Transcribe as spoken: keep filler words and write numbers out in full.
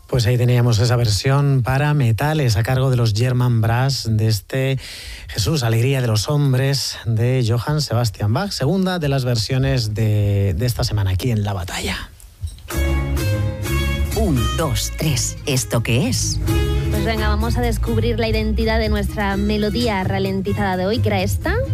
Pues ahí teníamos esa versión para metales a cargo de los German Brass de este Jesús, Alegría de los Hombres de Johann Sebastian Bach, segunda de las versiones de, de esta semana aquí en La Batalla. Un, dos, tres, ¿esto qué es? Pues venga, vamos a descubrir la identidad de nuestra melodía ralentizada de hoy, que era esta.